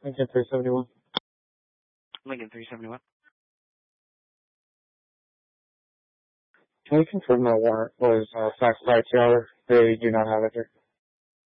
Lincoln 371. Lincoln 371. Can we confirm that warrant was faxed by Taylor? They do not have it here.